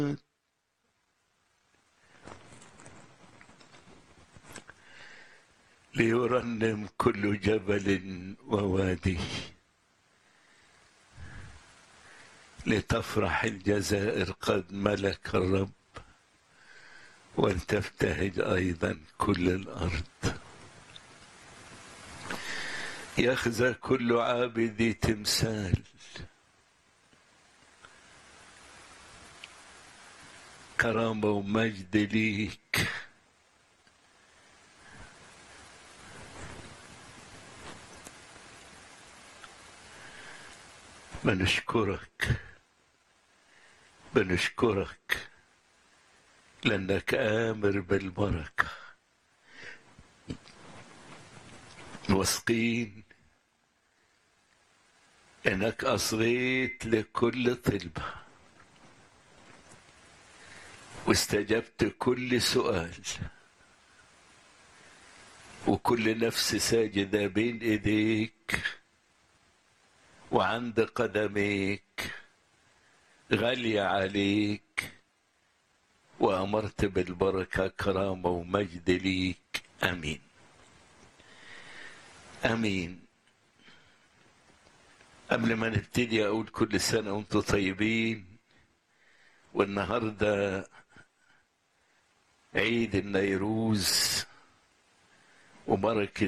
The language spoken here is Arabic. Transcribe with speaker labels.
Speaker 1: ليرنم كل جبل ووادي، لتفرح الجزائر قد ملك الرب، ولتبتهج أيضا كل الأرض. يخزى كل عابد تمثال، كرامة ومجد ليك. بنشكرك لأنك آمر بالبركة، واثقين إنك أصغيت لكل طلبة واستجبت كل سؤال، وكل نفس ساجدة بين إيديك وعند قدميك غالية عليك، وأمرت بالبركة كرامة ومجد ليك. آمين آمين. قبل ما نبتدي أقول كل سنة وأنتم طيبين، والنهاردة عيد النيروز وبركة